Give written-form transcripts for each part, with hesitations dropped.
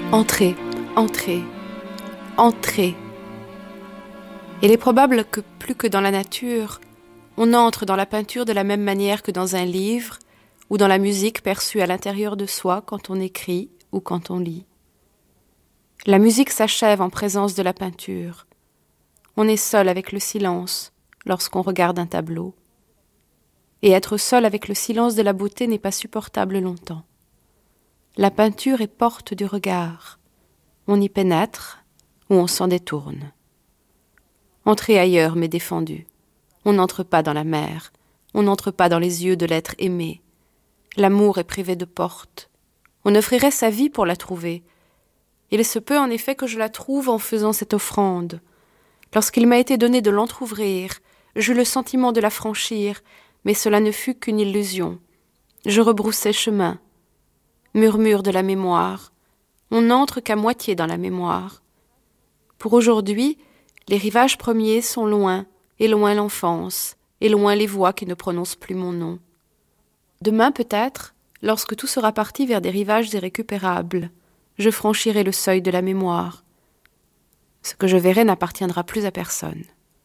Entrez, entrez, entrez. Il est probable que plus que dans la nature, on entre dans la peinture de la même manière que dans un livre ou dans la musique perçue à l'intérieur de soi quand on écrit ou quand on lit. La musique s'achève en présence de la peinture. On est seul avec le silence lorsqu'on regarde un tableau. Et être seul avec le silence de la beauté n'est pas supportable longtemps. La peinture est porte du regard. On y pénètre ou on s'en détourne. Entrez ailleurs, mes défendus. On n'entre pas dans la mer. On n'entre pas dans les yeux de l'être aimé. L'amour est privé de porte. On offrirait sa vie pour la trouver. Il se peut en effet que je la trouve en faisant cette offrande. Lorsqu'il m'a été donné de l'entr'ouvrir, j'eus le sentiment de la franchir, mais cela ne fut qu'une illusion. Je rebroussai chemin. Murmure de la mémoire. On n'entre qu'à moitié dans la mémoire. Pour aujourd'hui, les rivages premiers sont loin, et loin l'enfance, et loin les voix qui ne prononcent plus mon nom. Demain peut-être, lorsque tout sera parti vers des rivages irrécupérables, je franchirai le seuil de la mémoire. Ce que je verrai n'appartiendra plus à personne.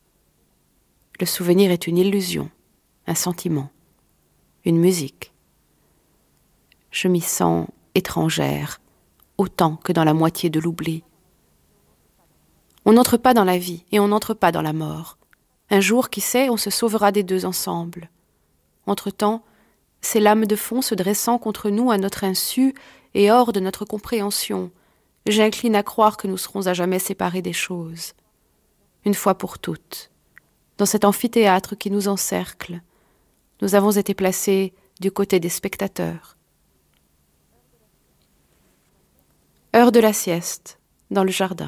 Le souvenir est une illusion, un sentiment, une musique. Je m'y sens étrangère, autant que dans la moitié de l'oubli. On n'entre pas dans la vie et on n'entre pas dans la mort. Un jour, qui sait, on se sauvera des deux ensemble. Entre-temps, ces lames de fond se dressant contre nous à notre insu et hors de notre compréhension, j'incline à croire que nous serons à jamais séparés des choses. Une fois pour toutes, dans cet amphithéâtre qui nous encercle, nous avons été placés du côté des spectateurs. Heure de la sieste, dans le jardin.